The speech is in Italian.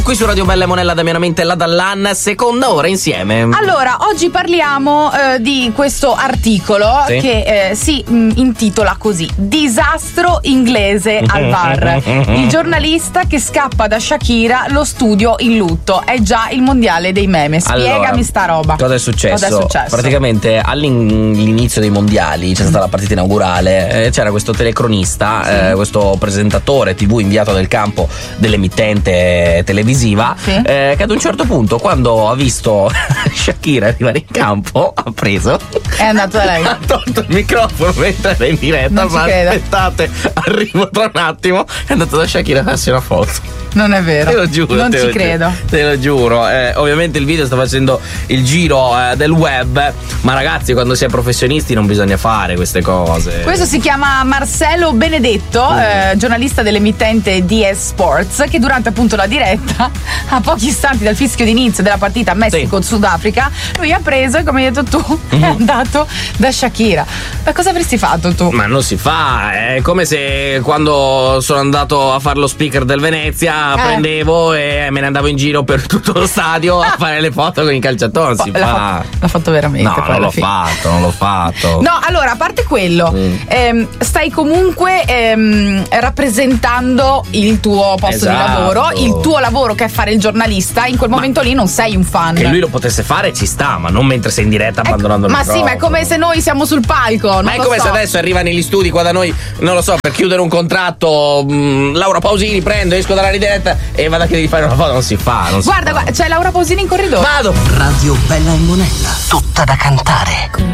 Qui su Radio Bella e Monella, Damianamente e la Dallan, seconda ora insieme. Allora, oggi parliamo di questo articolo che si intitola così: Disastro inglese al VAR. Il giornalista che scappa da Shakira, lo studio in lutto. È già il mondiale dei meme. Spiegami allora, sta roba. Cosa è successo? Praticamente all'inizio dei mondiali c'è stata la partita inaugurale, c'era questo telecronista, questo presentatore TV inviato del campo dell'emittente televisiva, che ad un certo punto, quando ha visto Shakira arrivare in campo, ha preso, è andato da lei, ha tolto il microfono mentre era in diretta. Ma aspettate, arrivo tra un attimo. È andato da Shakira a farsi una foto. Non è vero, te lo giuro, non ci credo. Te lo giuro. Ovviamente il video sta facendo il giro del web, ma ragazzi, quando si è professionisti non bisogna fare queste cose. Questo si chiama Marcelo Benedetto, giornalista dell'emittente DS Sports, che durante appunto la diretta, a pochi istanti dal fischio d'inizio della partita Messico-Sudafrica, lui ha preso e, come hai detto tu, è andato da Shakira. Ma cosa avresti fatto tu? Ma non si fa, è come se quando sono andato a fare lo speaker del Venezia prendevo e me ne andavo in giro per tutto lo stadio a fare le foto con i calciatori. Non si fa. L'ha fatto veramente. No, non l'ho fatto. No, allora, a parte quello, stai comunque rappresentando il tuo posto di lavoro, il tuo lavoro, che è fare il giornalista. In quel momento lì non sei un fan. Che lui lo potesse fare ci sta, ma non mentre sei in diretta abbandonando il microfono. Ma sì, ma è come se noi siamo sul palco. Ma è come se adesso arriva negli studi qua da noi, non lo so, per chiudere un contratto, Laura Pausini, prendo, esco dalla diretta e vado a chiedere di fare una foto. Non si fa. Guarda, c'è Laura Pausini in corridoio. Vado. Radio Bella e Monella, tutta da cantare.